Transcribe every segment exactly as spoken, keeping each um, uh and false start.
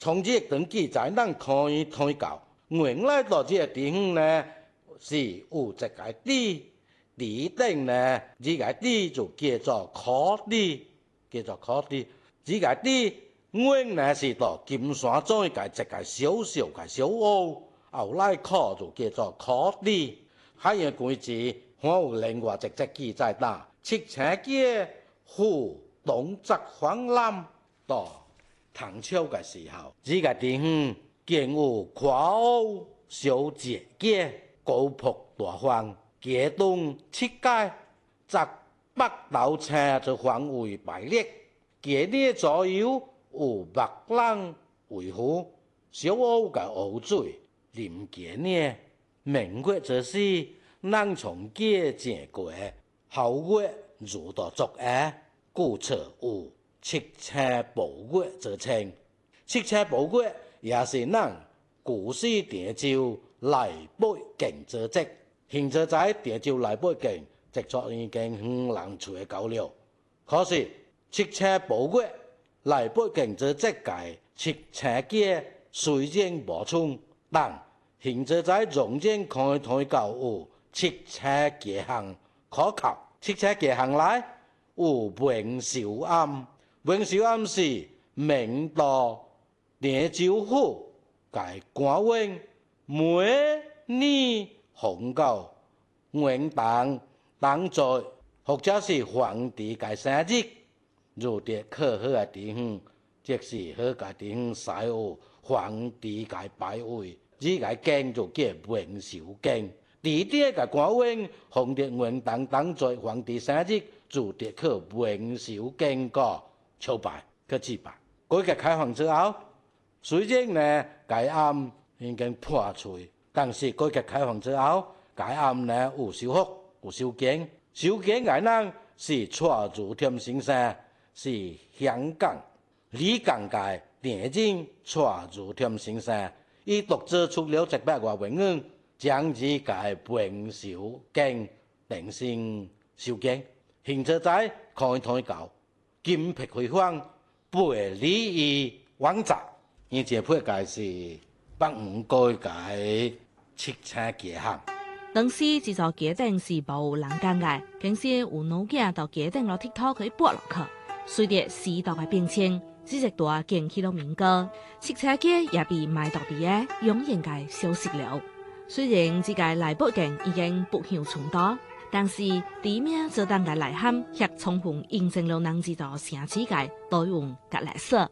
從這個登記在咱可以推告，原來到這個地方呢是有一個地，地頂呢這個地就叫做科地，叫做科地。這個地原來是到金山莊一個一個小小個小屋，後來科就叫做科地。還有規字，還有另外一隻記載呾，赤青街赴東側方南到唐朝嘅時候，這個地方建有跨屋小姐街、高鋪大房、街東七街，在北斗城就範圍排列，街內左右有木欄維護，小屋嘅湖水臨街呢，明月則是咱從街經過，後月如到昨夜，故此有七青寶月之稱。七青寶月也是咱古時鄭州來北境之職，現在在鄭州來北境職作已經很難找到了。可是七青寶月來北境之職嘅七青街雖然無錯，但現在在中間可以睇到有七青街巷可靠。七青街巷內有文秀庵，文秀庵是明代鄭州府嘅官員，每年奉告元旦當在或者是皇帝嘅生日，入啲可好嘅地方，即是好嘅地方，使有皇帝嘅擺位，呢個經就叫文秀經。地點嘅官員奉啲元旦當在皇帝生日，就啲去文秀經個朝拜去祭拜。改革開放之後，雖然呢該庵已經破除，但是改革開放之後，該庵呢有修復有修建，修建嘅人是蔡祖添先生，是香港李港界電影蔡祖添先生，伊獨自出了一百多文案，將這個文秀經定性修建，現在在可以睇到金碧輝煌，背里於王宅，而這配界是北五街嘅七青街巷。 當時這座街頂是無人講嘅，更是有老囝到街頂落鐵塔可以爬落去。隨着時代嘅變遷，這一段建起了民歌，七青街也被埋到地嘅永遠嘅消失了。雖然這個來北境已經不響存在，但是地名這當嘅內涵卻充分印證了咱這座城市嘅多元和歷史。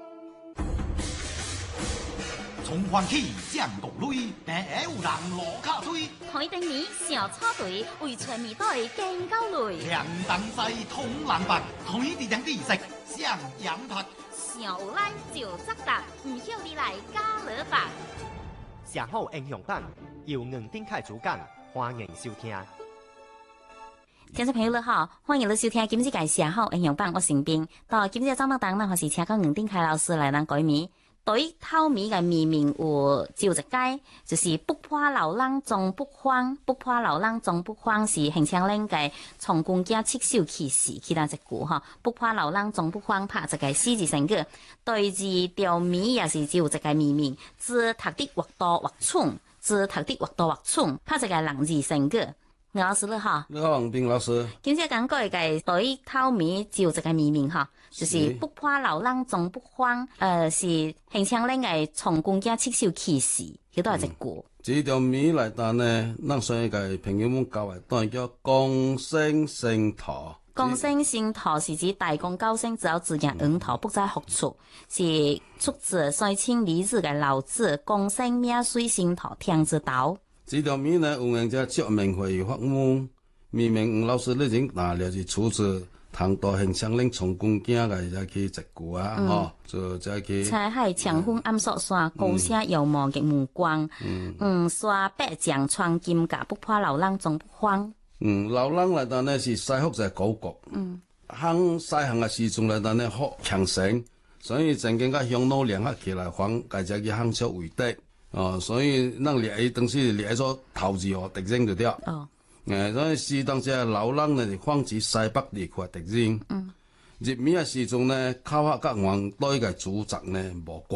從歡喜漸國淚，第下有人落卡吹。 海頂面小草隊為全面隊更高淚。 兩等西通南北，同一地點地色向陽拍。 小有咱就責答，唔曉你來加勒法。 社好英雄版由吳丁凱主講，歡迎收聽。 聽眾朋友你好，歡迎你收聽今日嘅社好英雄版，我成斌。到今日節目當中，我是請到吳丁凱老師來咱改名。對透明嘅命名有就一解，就是不破流浪終不荒，不破流浪終不荒是很強烈嘅從公家七首起事，其他一句哈，不破流浪終不荒拍一個四字成語，對字條面也是只有一個命名，字讀得或多或粗，字讀得或多或粗，拍一個人字成語。吳老師你好， 你好，王斌老師。 今次講過嘅對透明只有一個命名哈。就是不破流浪終不荒，呃是很強烈嘅從公家七首起事，佢都係一句。 這條米來單呢，咱所以嘅朋友們教嘅都係叫共生聖陀。 共生聖陀是指大公高升，只有自然恩陀不在學處，是出自衰清李子嘅老子共生命水聖陀聽之道。 這條米呢，有人家著名會發夢，明明吳老師你已經拿了是出自。唐代很強烈從公家嘅就去一句啊，吼，就就去。 彩海長風暗索山，高聲遙望極目光。嗯，嗯，山北將穿金甲，不破流浪終不荒。 嗯，流浪嚟講呢是西福就係古國。嗯，行西行嘅時陣嚟講呢好強盛，所以曾經個鄉老聯合起來反家只去行出為敵。哦，所以咱列當時列咗頭字哦，特徵就掉。哦。誒，所以是當時流浪呢，係泛指西北地區嘅特徵。嗯，入面嘅時陣呢，靠下甲黃堆嘅主宅呢無關。